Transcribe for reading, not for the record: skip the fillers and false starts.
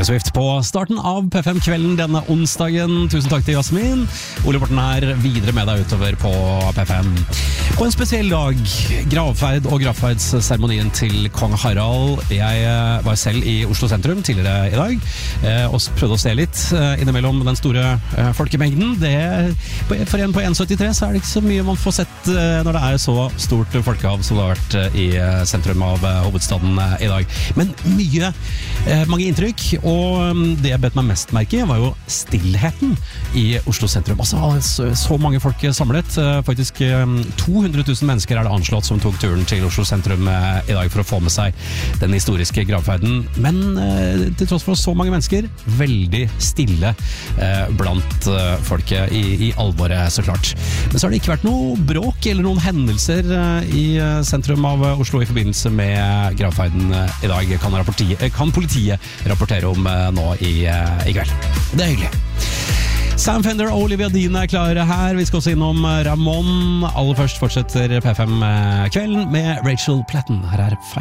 Taylor Swift på starten av P5-kvelden denne onsdagen. Tusen takk til Jasmin. Ole Borten er videre med deg utover på P5. På en spesiell dag, gravferd og gravferdsseremonien til kong Harald. Jeg var selv i Oslo sentrum tidligere i dag, og prøvde å se litt innimellom den store folkemengden. For en på 1,73 så er det ikke så mye man får sett når det er så stort folkehav som det har vært i sentrum av hovedstaden i dag. Men mange inntrykk, og det jeg bet meg mest merke i var jo stillheten i Oslo sentrum. Altså, så mange folk samlet. Faktisk 200 000 mennesker er det anslått som tok turen til Oslo sentrum i dag for å få med seg den historiske gravferden. Men til tross for så mange mennesker, veldig stille blant folket i alvoret, så klart. Men så har det ikke vært noe bråk eller noen hendelser i sentrum av Oslo i forbindelse med gravferden i dag, kan politiet rapportere om nå i kveld. Det er hyggelig. Sam Fender og Olivia Dean er klare her. Vi skal også innom Ramón. Aller først fortsetter P5-kvelden med Rachel Platten. Her er Fight.